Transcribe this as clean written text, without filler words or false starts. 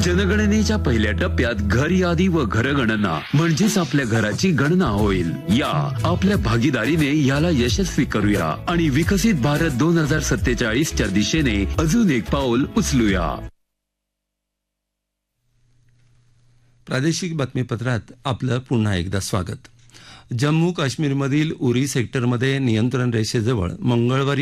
जनगणनेच्या पहिल्या टप्प्यात घर यादी व घरगणना म्हणजेच आपल्या घराची गणना होईल. या आपल्या भागीदारीने याला यशस्वी करूया आणि विकसित भारत 2047च्या दिशेने अजून एक पाऊल उचलूया. प्रादेशिक बातमीपत्रात आपलं पुन्हा एकदा स्वागत. जम्मू काश्मीरमधील उरी सेक्टरमध्ये नियंत्रण रेषेजवळ मंगळवारी